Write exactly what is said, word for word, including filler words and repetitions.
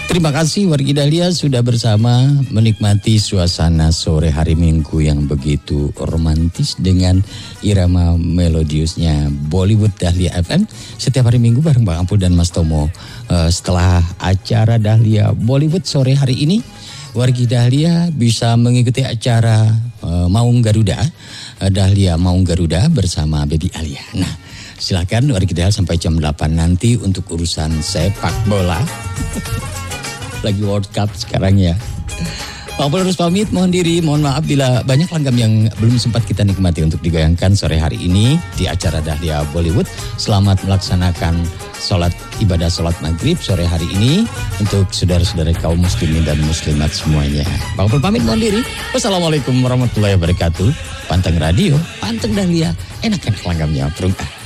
Terima kasih wargi Dahlia sudah bersama menikmati suasana sore hari Minggu yang begitu romantis dengan irama melodiusnya Bollywood Dahlia F M. Setiap hari Minggu bareng Bang Ampul dan Mas Tomo. Uh, setelah acara Dahlia Bollywood sore hari ini, wargi Dahlia bisa mengikuti acara uh, Maung Garuda, uh, Dahlia Maung Garuda bersama Baby Alia. Nah, silakan wargi Dahlia sampai jam delapan nanti untuk urusan sepak bola. Lagi World Cup sekarang ya. Pak Ampul harus pamit, mohon diri, mohon maaf bila banyak langgam yang belum sempat kita nikmati untuk digoyangkan sore hari ini di acara Dahlia Bollywood. Selamat melaksanakan sholat ibadah sholat maghrib sore hari ini untuk saudara-saudara kaum muslimin dan muslimat semuanya. Pak Ampul pamit, mohon diri. Wassalamualaikum warahmatullahi wabarakatuh. Panteng radio, panteng Dahlia, enak-enak langgamnya. Perungkah.